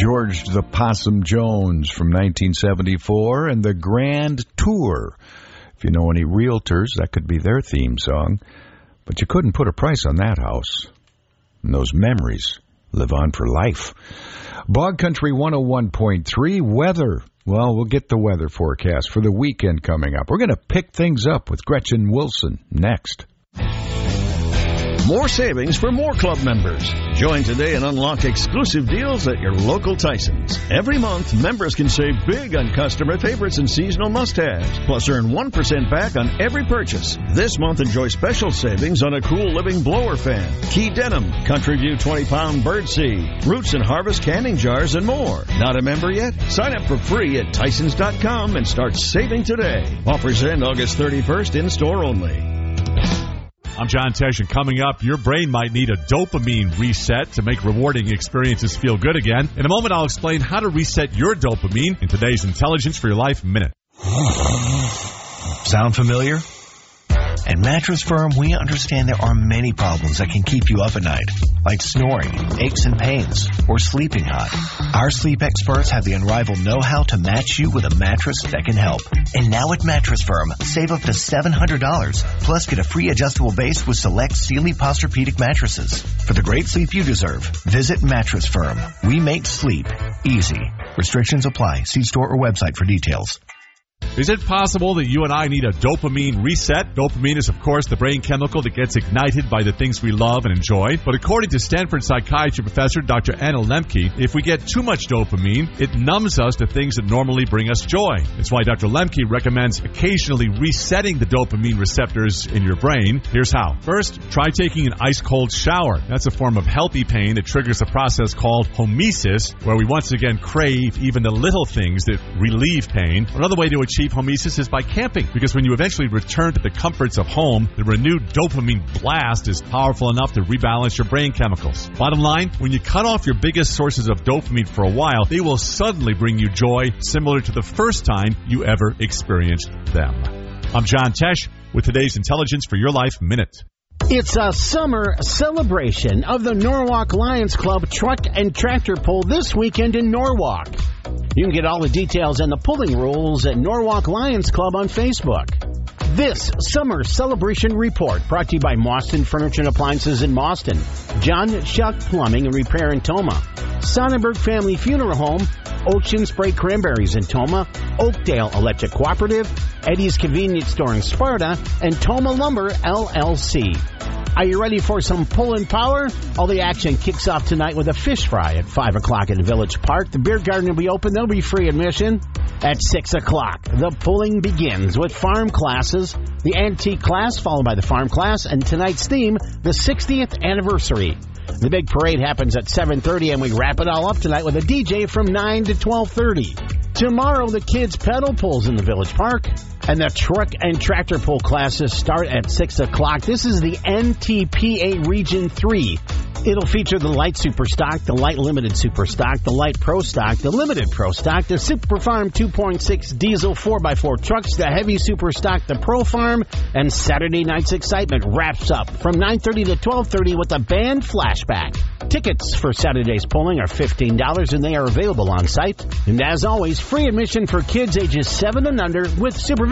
George the Possum Jones from 1974 and the Grand Tour. If you know any realtors, that could be their theme song. But you couldn't put a price on that house. And those memories live on for life. Bog Country 101.3 weather. Well, we'll get the weather forecast for the weekend coming up. We're going to pick things up with Gretchen Wilson next. More savings for more club members. Join today and unlock exclusive deals at your local Tyson's. Every month, members can save big on customer favorites and seasonal must-haves, plus earn 1% back on every purchase. This month, enjoy special savings on a Cool Living blower fan, Key Denim, Country View 20-pound birdseed, Roots and Harvest canning jars, and more. Not a member yet? Sign up for free at Tysons.com and start saving today. Offers end August 31st, in-store only. I'm John Tesh, and coming up, your brain might need a dopamine reset to make rewarding experiences feel good again. In a moment, I'll explain how to reset your dopamine in today's Intelligence for Your Life Minute. Sound familiar? At Mattress Firm, we understand there are many problems that can keep you up at night, like snoring, aches and pains, or sleeping hot. Our sleep experts have the unrivaled know-how to match you with a mattress that can help. And now at Mattress Firm, save up to $700, plus get a free adjustable base with select Sealy Posturepedic mattresses. For the great sleep you deserve, visit Mattress Firm. We make sleep easy. Restrictions apply. See store or website for details. Is it possible that you and I need a dopamine reset? Dopamine is, of course, the brain chemical that gets ignited by the things we love and enjoy. But according to Stanford psychiatry professor Dr. Anna Lemke, if we get too much dopamine, it numbs us to things that normally bring us joy. That's why Dr. Lemke recommends occasionally resetting the dopamine receptors in your brain. Here's how. First, try taking an ice-cold shower. That's a form of healthy pain that triggers a process called homeosis, where we once again crave even the little things that relieve pain. Another way to achieve homeosis is by camping, because when you eventually return to the comforts of home, the renewed dopamine blast is powerful enough to rebalance your brain chemicals. Bottom line, when you cut off your biggest sources of dopamine for a while, they will suddenly bring you joy similar to the first time you ever experienced them. I'm John Tesh with today's Intelligence for Your Life Minute. It's a summer celebration of the Norwalk Lions Club Truck and Tractor Pull this weekend in Norwalk. You can get all the details and the pulling rules at Norwalk Lions Club on Facebook. This summer celebration report brought to you by Mauston Furniture and Appliances in Mauston, John Shuck Plumbing and Repair in Toma, Sonnenberg Family Funeral Home, Ocean Spray Cranberries in Toma, Oakdale Electric Cooperative, Eddie's Convenience Store in Sparta, and Toma Lumber LLC. Are you ready for some pulling power? All the action kicks off tonight with a fish fry at 5 o'clock in Village Park. The beer garden will be open. There'll be free admission. At 6 o'clock, the pulling begins with farm classes, the antique class followed by the farm class, and tonight's theme, the 60th anniversary. The big parade happens at 7:30, and we wrap it all up tonight with a DJ from 9 to 12:30. Tomorrow, the kids' pedal pulls in the Village Park, and the truck and tractor pull classes start at 6 o'clock. This is the NTPA Region 3. It'll feature the Light Super Stock, the Light Limited Super Stock, the Light Pro Stock, the Limited Pro Stock, the Super Farm 2.6 Diesel 4x4 trucks, the Heavy Super Stock, the Pro Farm, and Saturday night's excitement wraps up from 9:30 to 12:30 with a band flashback. Tickets for Saturday's pulling are $15, and they are available on site. And as always, free admission for kids ages 7 and under with supervision.